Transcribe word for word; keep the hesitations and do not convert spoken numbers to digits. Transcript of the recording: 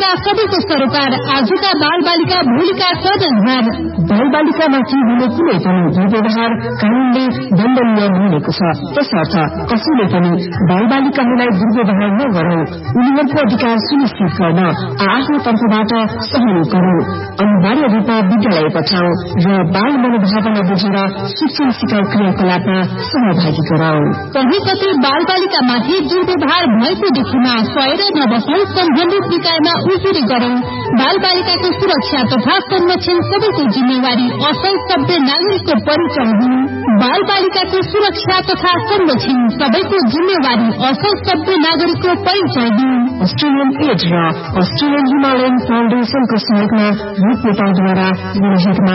समाजका सबैको सरोकार आजका बाल बालिका भोलिका कर्णधार। बाल बालिकामाथि हुने कुनै पनि दुर्व्यवहार कानूनले दण्डनीय मानेको छ। त्यसर्थ कसैले पनि बाल बालिकाहरूलाई दुर्व्यवहार नगरौं। उनीहरूको अधिकार सुनिश्चित गर्न आफ्नो तर्फबाट सहयोग गरौं। अनिवार्य रूपमा विद्यालय पठाऊ र बाल मनोभावना बुझेर शिक्षण सिकाउ क्रियाकलापमा सहभागी गराऊ। कहीँ कतै बाल बालिकामाथि दुर्व्यवहार भएको देखिमा सहेर नबसौं, सम्बन्धित निकायमा उजुरी गरौं। बाल बालिकाको सुरक्षा तथा संरक्षण सबैको जिम्मेवारी असल सभ्य नागरिकको परिचय हुनु। बाल बालिकाको सुरक्षा तथा संरक्षण सबैको जिम्मेवारी असल सभ्य नागरिकको परिचय हुनु। अस्ट्रेलियन एड र अस्ट्रेलियन हिमालयन फाउन्डेशनको सहयोगमा रूप नेपालद्वारा